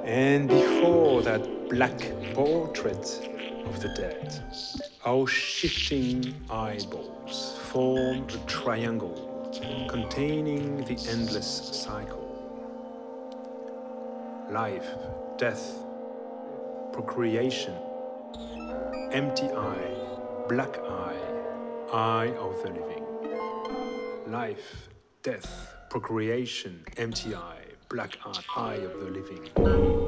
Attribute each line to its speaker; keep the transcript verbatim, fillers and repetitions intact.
Speaker 1: And before that black portrait of the dead, our shifting eyeballs form a triangle containing the endless cycle. Life, death, procreation, empty eye, black eye, eye of the living. Life, death, procreation, empty eye, black eye, eye of the living.